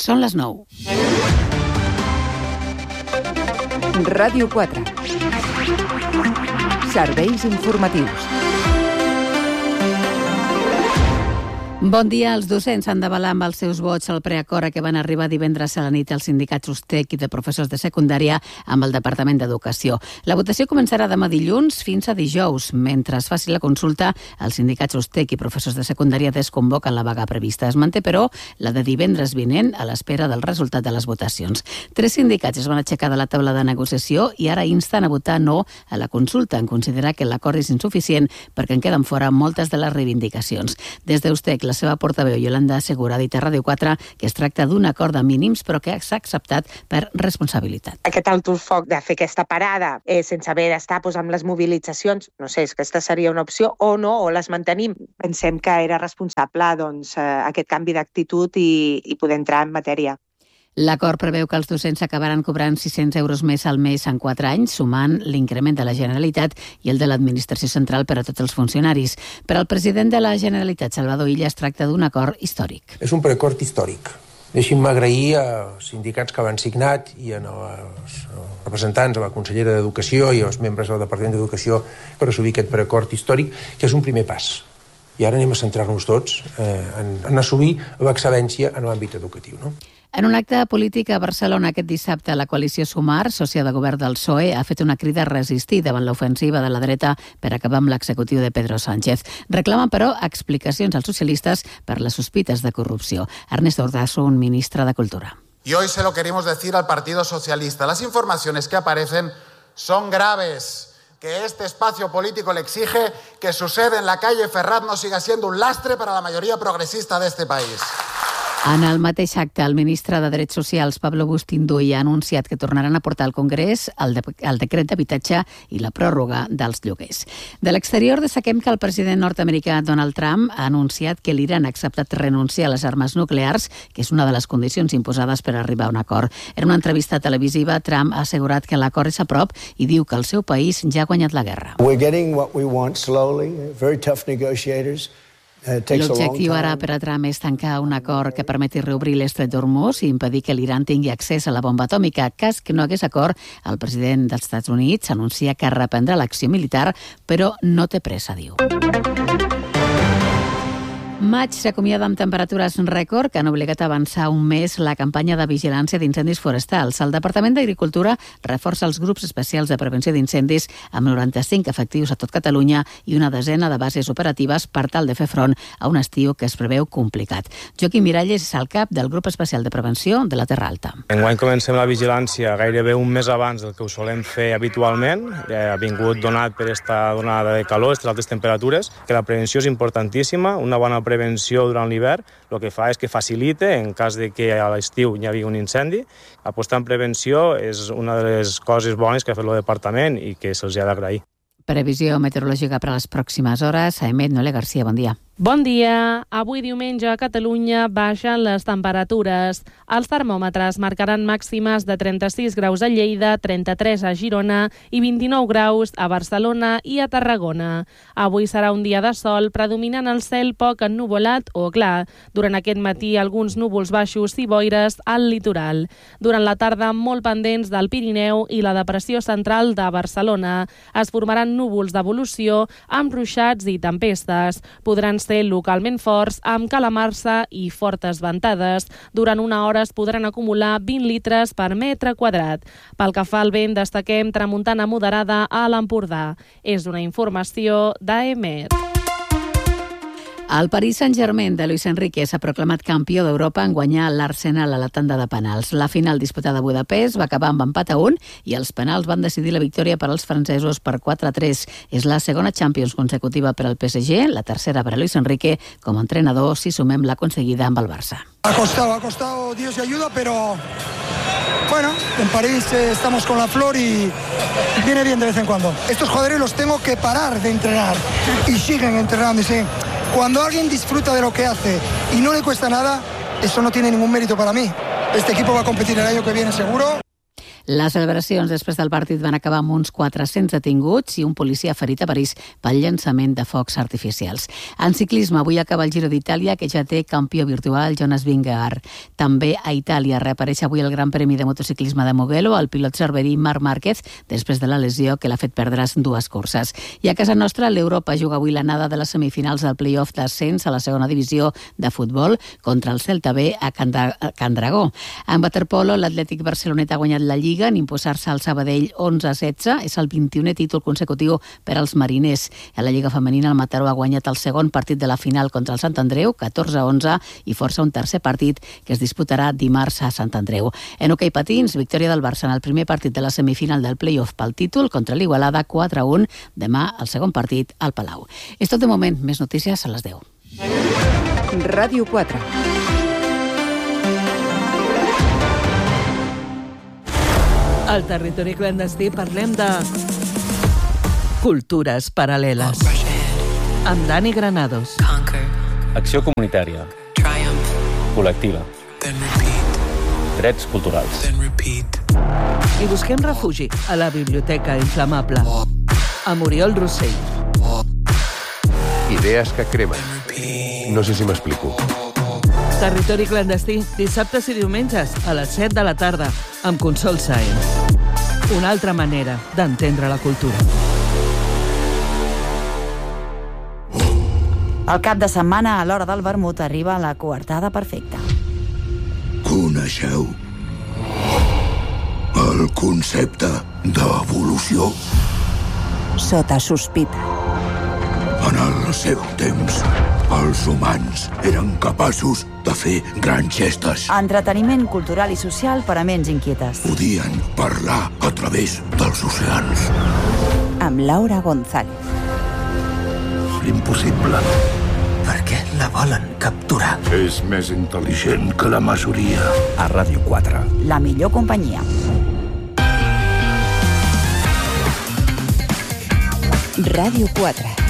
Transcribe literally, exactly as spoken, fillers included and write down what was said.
Són les nou. Ràdio quatre. Serveis informatius. Bon dia. Els docents han d'avalar amb els seus vots el preacord a què van arribar divendres a la nit els sindicats USTEC i de professors de secundària amb el Departament d'Educació. La votació començarà demà dilluns fins a dijous. Mentre es faci la consulta, els sindicats USTEC i professors de secundària desconvoquen la vaga prevista. Es manté, però, la de divendres vinent a l'espera del resultat de les votacions. Tres sindicats es van aixecar de la taula de negociació i ara insten a votar no a la consulta, en considerar que l'acord és insuficient perquè en queden fora moltes de les reivindicacions. Des d'USTEC, la seva portaveu, Yolanda Segura, ha dit a Ràdio quatre que es tracta d'un acord de mínims però que s'ha acceptat per responsabilitat. Aquest alto-foc de fer aquesta parada eh, sense haver d'estar pues, amb les mobilitzacions, no sé, és que aquesta seria una opció o no, o les mantenim. Pensem que era responsable doncs, eh, aquest canvi d'actitud i, i poder entrar en matèria. L'acord preveu que els docents acabaran cobrant sis-cents euros més al mes en quatre anys, sumant l'increment de la Generalitat i el de l'Administració Central per a tots els funcionaris. Per al president de la Generalitat, Salvador Illa, es tracta d'un acord històric. És un preacord històric. Deixin-me agrair als sindicats que van signat i als representants, a la consellera d'Educació i als membres del Departament d'Educació per assumir aquest preacord històric, que és un primer pas. I ara anem a centrar-nos tots eh, en, en assumir l'excel·lència en l'àmbit educatiu, no? En un acte polític a Barcelona aquest dissabte, la coalició Sumar, sòcia de govern del P S O E, ha fet una crida a resistir davant l'ofensiva de la dreta per acabar amb l'executiu de Pedro Sánchez. Reclamen, però, explicacions als socialistes per les sospites de corrupció. Ernesto Urtasun, ministre de Cultura. Y hoy se lo queremos decir al Partido Socialista. Las informaciones que aparecen son graves. Que este espacio político le exige que su sede en la calle Ferraz no siga siendo un lastre para la mayoría progresista de este país. En el mateix acte, el ministre de Drets Socials, Pablo Bustinduy, ha anunciat que tornaran a portar al Congrés el, de, el decret d'habitatge i la pròrroga dels lloguers. De l'exterior, destaquem que el president nord-americà Donald Trump ha anunciat que l'Iran ha acceptat renunciar a les armes nuclears, que és una de les condicions imposades per arribar a un acord. En una entrevista televisiva, Trump ha assegurat que l'acord és a prop i diu que el seu país ja ha guanyat la guerra. We're getting what we want slowly, very tough negotiators. L'objectiu ara per a Trump és tancar un acord que permeti reobrir l'estret d'Hormuz i impedir que l'Iran tingui accés a la bomba atòmica. Cas que no hagués acord, el president dels Estats Units anuncia que reprendrà l'acció militar, però no té pressa, diu. Maig s'acomiada amb temperatures rècord que han obligat a avançar un mes la campanya de vigilància d'incendis forestals. El Departament d'Agricultura reforça els grups especials de prevenció d'incendis amb noranta-cinc efectius a tot Catalunya i una desena de bases operatives per tal de fer front a un estiu que es preveu complicat. Joaquim Miralles és el cap del grup especial de prevenció de la Terra Alta. Enguany comencem la vigilància gairebé un mes abans del que ho solem fer habitualment. Ha vingut donat per esta donada de calor, aquestes altes temperatures, que la prevenció és importantíssima, una bona prevenció durant l'hivern, el que fa és que facilita en cas de que a l'estiu hi hagi un incendi. Apostar en prevenció és una de les coses bones que ha fet el departament i que se'ls ha d'agrair. Previsió meteorològica per a les pròximes hores. Aemet Nole Garcia, bon dia. Bon dia. Avui diumenge a Catalunya baixen les temperatures. Els termòmetres marcaran màximes de trenta-sis graus a Lleida, trenta-tres a Girona i vint-i-nou graus a Barcelona i a Tarragona. Avui serà un dia de sol, predominant el cel poc ennuvolat o clar. Durant aquest matí, alguns núvols baixos i boires al litoral. Durant la tarda, molt pendents del Pirineu i la depressió central de Barcelona. Es formaran núvols d'evolució amb ruixats i tempestes. Podran ser localment forts, amb calamarsa i fortes ventades. Durant una hora es podran acumular vint litres per metre quadrat. Pel que fa al vent, destaquem tramuntana moderada a l'Empordà. És una informació d'Aemet. El Paris Saint-Germain de Luis Enrique s'ha proclamat campió d'Europa en guanyar l'Arsenal a la tanda de penals. La final disputada a Budapest va acabar amb empat a un i els penals van decidir la victòria per als francesos per quatre a tres. És la segona Champions consecutiva per al P S G, la tercera per a Luis Enrique com a entrenador si sumem la aconseguida amb el Barça. Ha costado, ha costado Dios y ayuda, pero bueno, en París eh, estamos con la flor y viene bien de vez en cuando. Estos jugadores los tengo que parar de entrenar y siguen entrenando y siguen. Cuando alguien disfruta de lo que hace y no le cuesta nada, eso no tiene ningún mérito para mí. Este equipo va a competir el año que viene seguro. Les celebracions després del partit van acabar amb uns quatre-cents detinguts i un policia ferit a París pel llançament de focs artificials. En ciclisme, avui acaba el Giro d'Itàlia, que ja té campió virtual Jonas Vingegaard. També a Itàlia reapareix avui el Gran Premi de Motociclisme de Mugello, el pilot cerverí Marc Márquez, després de la lesió que l'ha fet perdre dues curses. I a casa nostra, l'Europa juga avui l'anada de les semifinals del play-off d'ascens a la segona divisió de futbol contra el Celta B a Can Dragó. En waterpolo, l'Atlètic Barcelonet ha guanyat la Lliga en imposar-se al Sabadell onze a setze. És el vint-i-unè títol consecutiu per als mariners. A la Lliga femenina, el Mataró ha guanyat el segon partit de la final contra el Sant Andreu, catorze a onze, i força un tercer partit que es disputarà dimarts a Sant Andreu. En hoquei patins, victòria del Barça en el primer partit de la semifinal del play-off pel títol contra l'Igualada, quatre a un. Demà, el segon partit al Palau. És tot de moment. Més notícies a les deu. Ràdio quatre. Al territori clandestí parlem de cultures paral·leles. Amb Dani Granados. Acció comunitària. Col·lectiva. Drets culturals. I busquem refugi a la Biblioteca Inflamable. Amb Oriol Rossell. Idees que cremen. No sé si m'explico. Territori clandestí, dissabtes i diumenges a les set de la tarda, amb Consol Sáenz. Una altra manera d'entendre la cultura. El cap de setmana, a l'hora del vermut, arriba la coartada perfecta. Coneixeu el concepte d'evolució? Sota sospita. En el seu temps, els humans eren capaços de fer grans gestes. Entreteniment cultural i social per a ments inquietes. Podien parlar a través dels oceans. Amb Laura González. Impossible. Per què la volen capturar? És més intel·ligent que la majoria. A Ràdio quatre. La millor companyia. Ràdio quatre.